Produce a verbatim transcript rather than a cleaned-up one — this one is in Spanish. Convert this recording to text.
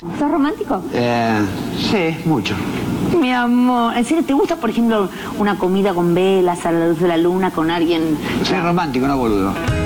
¿Sos romántico? Eh, sí, mucho. Mi amor, ¿en serio te gusta, por ejemplo, una comida con velas a la luz de la luna con alguien? Soy romántico, no boludo.